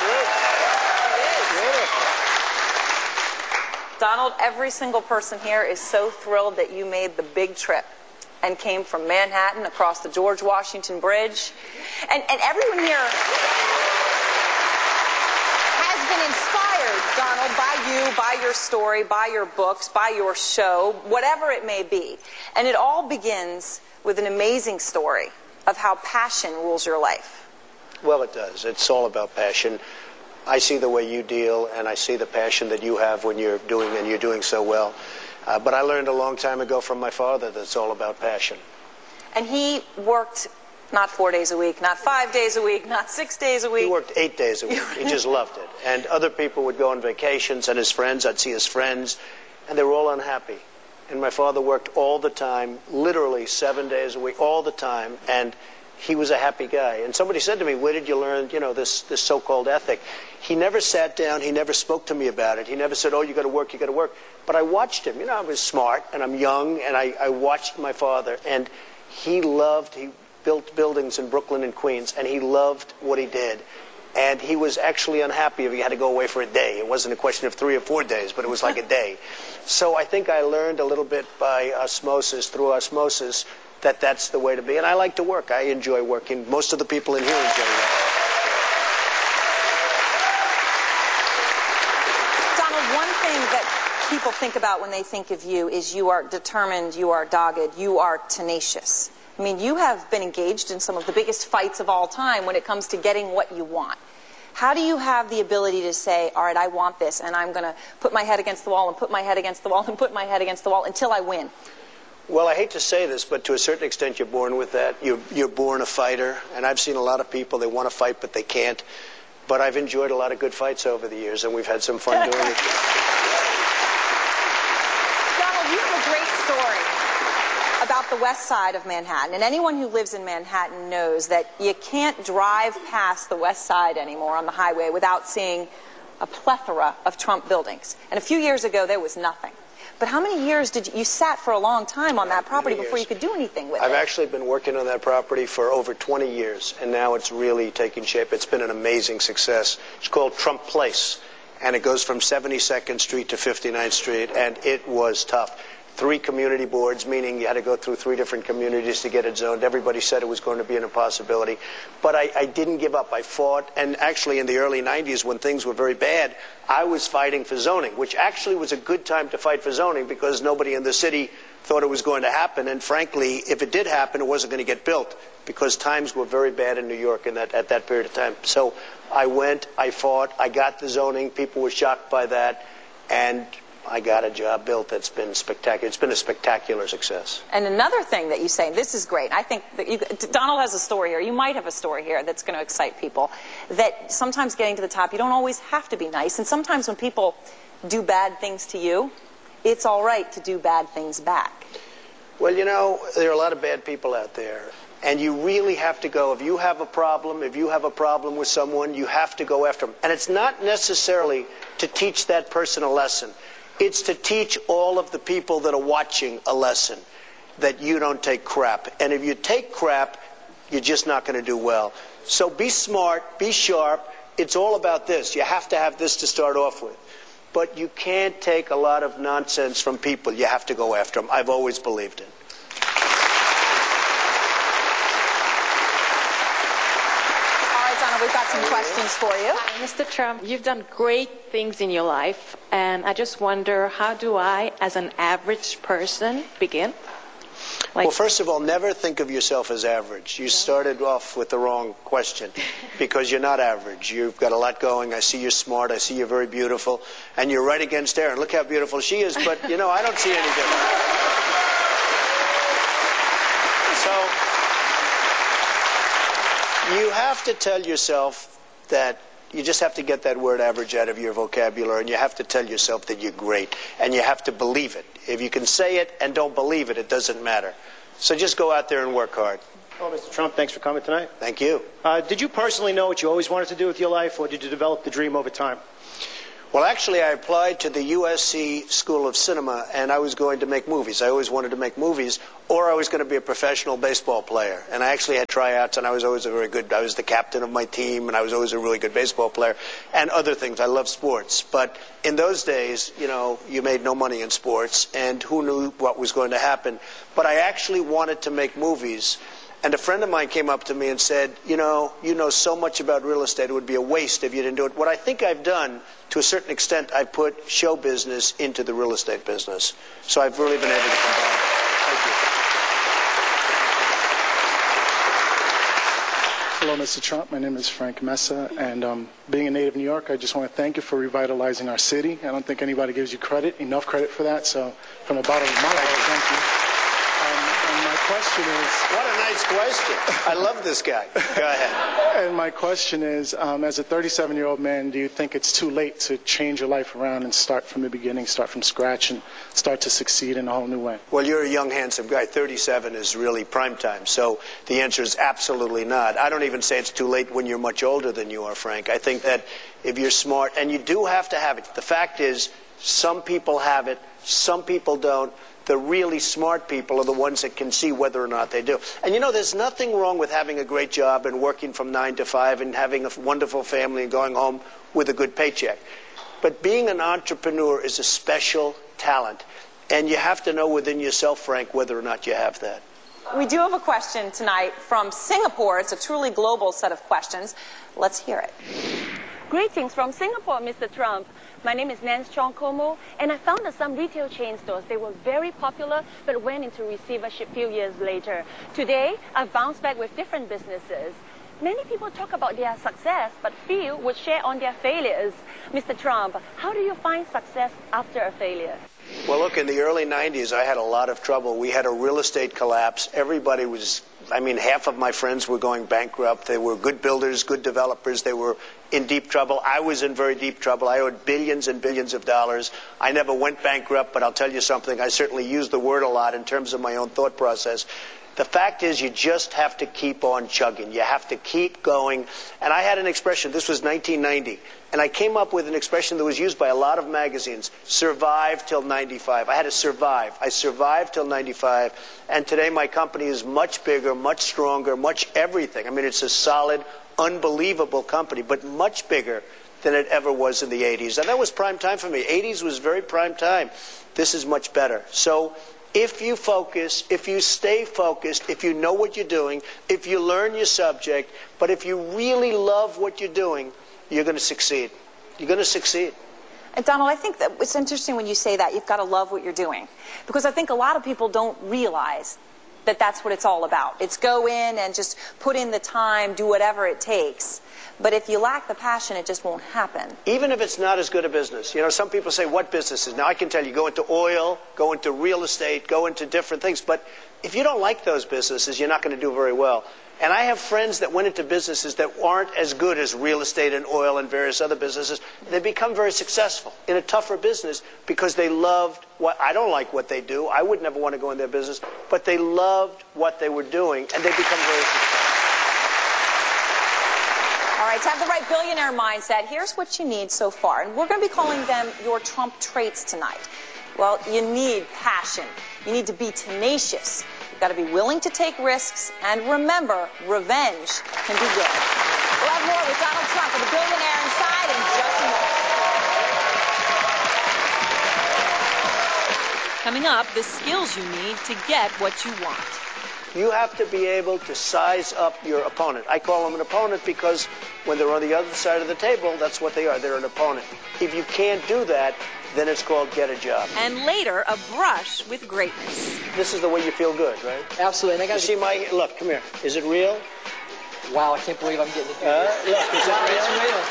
Donald, every single person here is so thrilled that you made the big trip and came from Manhattan across the George Washington Bridge. And everyone here has been inspired, Donald, by you, by your story, by your books, by your show, whatever it may be. And it all begins with an amazing story of how passion rules your life. Well, it does. It's all about passion. I see the way you deal, and I see the passion that you have when you're doing so well. But I learned a long time ago from my father that it's all about passion. And he worked not 4 days a week, not 5 days a week, not 6 days a week. He worked 8 days a week. He just loved it. And other people would go on vacations, and his friends, I'd see his friends, and they were all unhappy. And my father worked all the time, literally 7 days a week, all the time, and he was a happy guy. And somebody said to me, where did you learn, this so-called ethic? He never sat down. He never spoke to me about it. He never said, oh, you got to work, you got to work. But I watched him. I was smart, and I'm young, and I watched my father. And he built buildings in Brooklyn and Queens, and he loved what he did. And he was actually unhappy if he had to go away for a day. It wasn't a question of 3 or 4 days, but it was like a day. So I think I learned a little bit by osmosis, that that's the way to be. And I like to work. I enjoy working. Most of the people in here enjoy working. Donald, one thing that people think about when they think of you is you are determined, you are dogged, you are tenacious. I mean, you have been engaged in some of the biggest fights of all time when it comes to getting what you want. How do you have the ability to say, all right, I want this, and I'm going to put my head against the wall and put my head against the wall and put my head against the wall until I win? Well, I hate to say this, but to a certain extent you're born with that. You're born a fighter, and I've seen a lot of people, they want to fight, but they can't. But I've enjoyed a lot of good fights over the years, and we've had some fun doing it. Donald, you have a great story about the west side of Manhattan, and anyone who lives in Manhattan knows that you can't drive past the west side anymore on the highway without seeing a plethora of Trump buildings. And a few years ago, there was nothing. But how many years did you sat for a long time on that property before you could do anything with it? I've actually been working on that property for over 20 years, and now it's really taking shape. It's been an amazing success. It's called Trump Place, and it goes from 72nd Street to 59th Street, and it was tough. 3 community boards, meaning you had to go through 3 different communities to get it zoned. Everybody said it was going to be an impossibility. But I didn't give up. I fought. And actually in the early 90s when things were very bad, I was fighting for zoning, which actually was a good time to fight for zoning because nobody in the city thought it was going to happen. And frankly, if it did happen, it wasn't going to get built because times were very bad in New York at that period of time. So I went, I fought, I got the zoning. People were shocked by that. And I got a job built that's been spectacular. It's been a spectacular success. And another thing that you say, this is great. I think that Donald has a story here. You might have a story here that's going to excite people. That sometimes getting to the top, you don't always have to be nice. And sometimes when people do bad things to you, it's all right to do bad things back. Well, there are a lot of bad people out there. And you really have to go. If you have a problem with someone, you have to go after them. And it's not necessarily to teach that person a lesson. It's to teach all of the people that are watching a lesson that you don't take crap. And if you take crap, you're just not going to do well. So be smart, be sharp. It's all about this. You have to have this to start off with. But you can't take a lot of nonsense from people. You have to go after them. I've always believed it. We've got some questions for you. Hi, Mr. Trump, you've done great things in your life, and I just wonder, how do I, as an average person, begin? Well, first of all, never think of yourself as average. You started off with the wrong question because you're not average. You've got a lot going. I see you're smart. I see you're very beautiful. And you're right against Erin. Look how beautiful she is, but, I don't see any difference. You have to tell yourself that you just have to get that word average out of your vocabulary, and you have to tell yourself that you're great, and you have to believe it. If you can say it and don't believe it, it doesn't matter. So just go out there and work hard. Well, Mr. Trump, thanks for coming tonight. Thank you. Did you personally know what you always wanted to do with your life, or did you develop the dream over time? Well, actually, I applied to the USC School of Cinema, and I was going to make movies. I always wanted to make movies, or I was going to be a professional baseball player. And I actually had tryouts, and I was always I was the captain of my team, and I was always a really good baseball player, and other things. I love sports. But in those days, you made no money in sports, and who knew what was going to happen. But I actually wanted to make movies. And a friend of mine came up to me and said, you know so much about real estate, it would be a waste if you didn't do it. What I think I've done, to a certain extent, I put show business into the real estate business. So I've really been able to combine it. Thank you. Hello, Mr. Trump. My name is Frank Mesa, and being a native New Yorker, I just want to thank you for revitalizing our city. I don't think anybody gives you enough credit for that, so from the bottom of my heart, thank you. And my question is... What a nice question. I love this guy. Go ahead. And my question is, as a 37-year-old man, do you think it's too late to change your life around and start from the beginning, start from scratch, and start to succeed in a whole new way? Well, you're a young, handsome guy. 37 is really prime time. So the answer is absolutely not. I don't even say it's too late when you're much older than you are, Frank. I think that if you're smart, and you do have to have it. The fact is, some people have it, some people don't. The really smart people are the ones that can see whether or not they do. And there's nothing wrong with having a great job and working from 9 to 5 and having a wonderful family and going home with a good paycheck. But being an entrepreneur is a special talent. And you have to know within yourself, Frank, whether or not you have that. We do have a question tonight from Singapore. It's a truly global set of questions. Let's hear it. Greetings from Singapore, Mr. Trump. My name is Nance Chong Como, and I found that some retail chain stores, they were very popular, but went into receivership a few years later. Today, I've bounced back with different businesses. Many people talk about their success, but few would share on their failures. Mr. Trump, how do you find success after a failure? Well, look, in the early 90s, I had a lot of trouble. We had a real estate collapse. Everybody was, half of my friends were going bankrupt. They were good builders, good developers. They were in deep trouble. I was in very deep trouble. I owed billions and billions of dollars. I never went bankrupt, but I'll tell you something. I certainly use the word a lot in terms of my own thought process. The fact is, you just have to keep on chugging. You have to keep going. And I had an expression. This was 1990. And I came up with an expression that was used by a lot of magazines. Survive till 95. I had to survive. I survived till 95. And today my company is much bigger, much stronger, much everything. It's a solid, unbelievable company, but much bigger than it ever was in the 80s. And that was prime time for me. 80s was very prime time. This is much better. So if you focus, if you stay focused, if you know what you're doing, if you learn your subject, but if you really love what you're doing, you're going to succeed. You're going to succeed. And Donald, I think that it's interesting when you say that. You've got to love what you're doing. Because I think a lot of people don't realize that that's what it's all about. It's go in and just put in the time, do whatever it takes. But if you lack the passion, it just won't happen. Even if it's not as good a business. Some people say, what businesses? Now, I can tell you, go into oil, go into real estate, go into different things. But if you don't like those businesses, you're not going to do very well. And I have friends that went into businesses that aren't as good as real estate and oil and various other businesses. They become very successful in a tougher business because they loved what... I don't like what they do. I would never want to go in their business. But they loved what they were doing, and they become very successful. All right, to have the right billionaire mindset, here's what you need so far. And we're going to be calling them your Trump traits tonight. Well, you need passion. You need to be tenacious. You've got to be willing to take risks. And remember, revenge can be good. We'll have more with Donald Trump and the Billionaire Inside in just a moment. Coming up, the skills you need to get what you want. You have to be able to size up your opponent. I call them an opponent because when they're on the other side of the table, that's what they are. They're an opponent. If you can't do that, then it's called get a job. And later, a brush with greatness. This is the way you feel good, right? Absolutely. And I see my... Look, come here. Is it real? Wow, I can't believe I'm getting it. Look, is it real?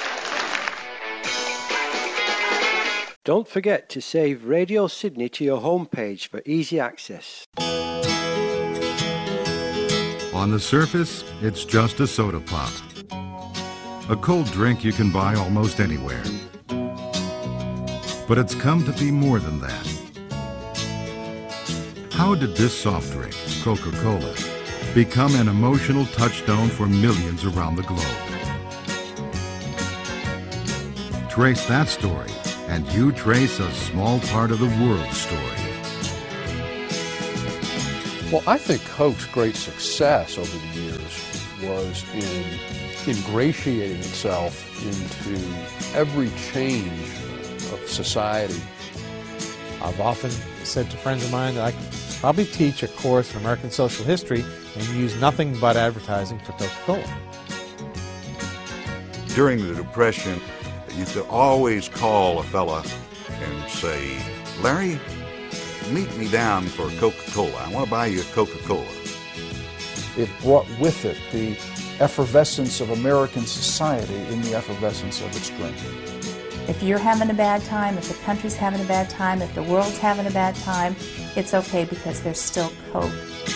Don't forget to save Radio Sydney to your homepage for easy access. On the surface, it's just a soda pop. A cold drink you can buy almost anywhere. But it's come to be more than that. How did this soft drink, Coca-Cola, become an emotional touchstone for millions around the globe? trace that story, and you trace a small part of the world's story. Well, I think Coke's great success over the years was in ingratiating itself into every change of society. I've often said to friends of mine that I could probably teach a course in American social history and use nothing but advertising for Coca-Cola. During the Depression, you could always call a fella and say, Larry, meet me down for Coca-Cola. I want to buy you a Coca-Cola. It brought with it the effervescence of American society in the effervescence of its drink. If you're having a bad time, if the country's having a bad time, if the world's having a bad time, it's okay because there's still Coke.